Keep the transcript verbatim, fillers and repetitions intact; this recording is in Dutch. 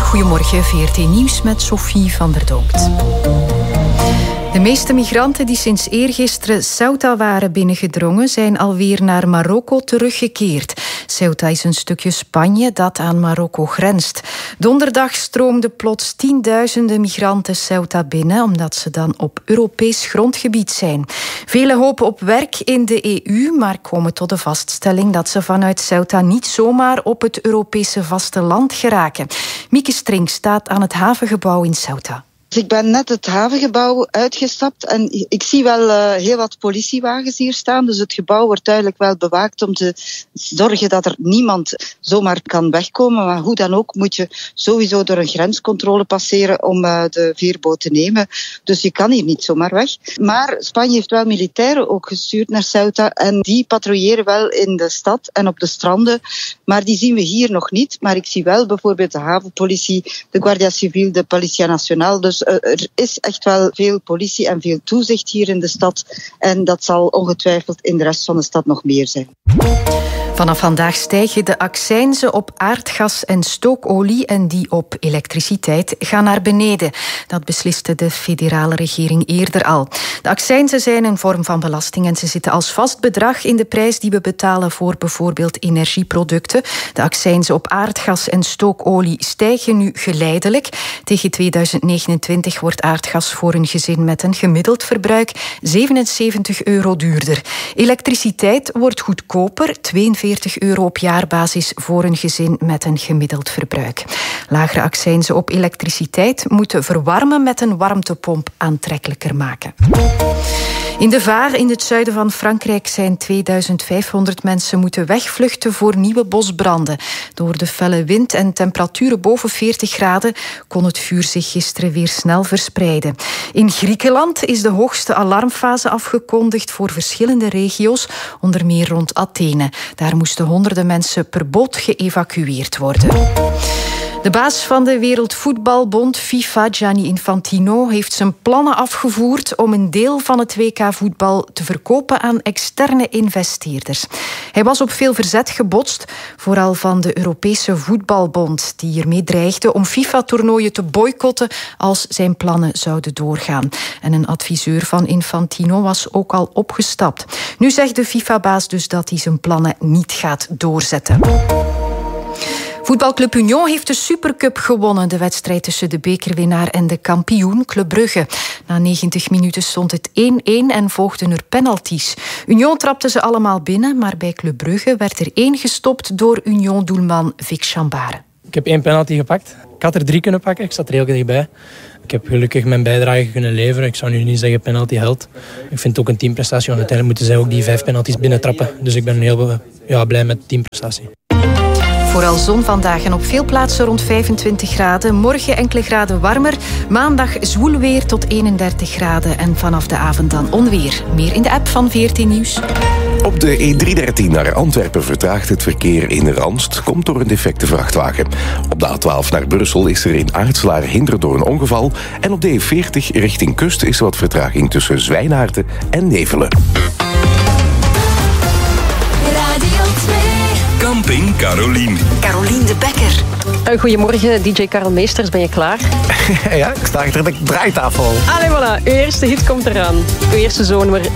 Goedemorgen, V R T Nieuws met Sophie van der Donkt. De meeste migranten die sinds eergisteren Ceuta waren binnengedrongen zijn alweer naar Marokko teruggekeerd. Ceuta is een stukje Spanje dat aan Marokko grenst. Donderdag stroomden plots tienduizenden migranten Ceuta binnen, omdat ze dan op Europees grondgebied zijn. Velen hopen op werk in de E U, maar komen tot de vaststelling dat ze vanuit Ceuta niet zomaar op het Europese vasteland geraken. Mieke String staat aan het havengebouw in Ceuta. Ik ben net het havengebouw uitgestapt en ik zie wel uh, heel wat politiewagens hier staan. Dus het gebouw wordt duidelijk wel bewaakt om te zorgen dat er niemand zomaar kan wegkomen. Maar hoe dan ook moet je sowieso door een grenscontrole passeren om uh, de veerboot te nemen. Dus je kan hier niet zomaar weg. Maar Spanje heeft wel militairen ook gestuurd naar Ceuta en die patrouilleren wel in de stad en op de stranden. Maar die zien we hier nog niet. Maar ik zie wel bijvoorbeeld de havenpolitie, de Guardia Civil, de Policia Nacional. Dus er is echt wel veel politie en veel toezicht hier in de stad. En dat zal ongetwijfeld in de rest van de stad nog meer zijn. Vanaf vandaag stijgen de accijnzen op aardgas en stookolie en die op elektriciteit gaan naar beneden. Dat besliste de federale regering eerder al. De accijnzen zijn een vorm van belasting en ze zitten als vast bedrag in de prijs die we betalen voor bijvoorbeeld energieproducten. De accijnzen op aardgas en stookolie stijgen nu geleidelijk. Tegen tweeduizend negenentwintig wordt aardgas voor een gezin met een gemiddeld verbruik zevenenzeventig euro duurder. Elektriciteit wordt goedkoper, tweeënveertig euro op jaarbasis voor een gezin met een gemiddeld verbruik. Lagere accijnzen op elektriciteit moeten verwarmen met een warmtepomp aantrekkelijker maken. In de Var, in het zuiden van Frankrijk, zijn tweeduizend vijfhonderd mensen moeten wegvluchten voor nieuwe bosbranden. Door de felle wind en temperaturen boven veertig graden kon het vuur zich gisteren weer snel verspreiden. In Griekenland is de hoogste alarmfase afgekondigd voor verschillende regio's, onder meer rond Athene. Daar moesten honderden mensen per boot geëvacueerd worden. De baas van de Wereldvoetbalbond, FIFA, Gianni Infantino, heeft zijn plannen afgevoerd om een deel van het W K-voetbal te verkopen aan externe investeerders. Hij was op veel verzet gebotst, vooral van de Europese Voetbalbond, die ermee dreigde om FIFA-toernooien te boycotten als zijn plannen zouden doorgaan. En een adviseur van Infantino was ook al opgestapt. Nu zegt de FIFA-baas dus dat hij zijn plannen niet gaat doorzetten. Voetbalclub Union heeft de Supercup gewonnen. De wedstrijd tussen de bekerwinnaar en de kampioen Club Brugge. Na negentig minuten stond het één-één en volgden er penalties. Union trapte ze allemaal binnen, maar bij Club Brugge werd er één gestopt door Union-doelman Vic Chambare. Ik heb één penalty gepakt. Ik had er drie kunnen pakken, ik zat er heel dichtbij. Ik heb gelukkig mijn bijdrage kunnen leveren. Ik zou nu niet zeggen penalty held. Ik vind het ook een teamprestatie, want uiteindelijk moeten zij ook die vijf penalties binnentrappen. Dus ik ben heel ja, blij met de teamprestatie. Vooral zon vandaag en op veel plaatsen rond vijfentwintig graden. Morgen enkele graden warmer. Maandag zwoel weer tot eenendertig graden. En vanaf de avond dan onweer. Meer in de app van V R T Nieuws. Op de E driehonderddertien naar Antwerpen vertraagt het verkeer in Randst. Komt door een defecte vrachtwagen. Op de A twaalf naar Brussel is er in Aartselaar hinder door een ongeval. En op de E veertig richting kust is er wat vertraging tussen Zwijnaarden en Nevelen. Camping Carolien. Carolien de Bekker. Goedemorgen, D J Karel Meesters, ben je klaar? Ja, ik sta achter de draaitafel. Allee, voilà, uw eerste hit komt eraan. Uw eerste zomer